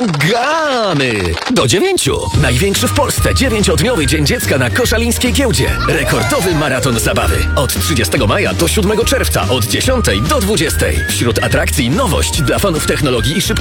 Pukamy! Do 9. Największy w Polsce 9-dniowy Dzień Dziecka na Koszalińskiej Giełdzie. Rekordowy maraton zabawy. Od 30 maja do 7 czerwca od 10 do 20. Wśród atrakcji nowość dla fanów technologii i szybkości.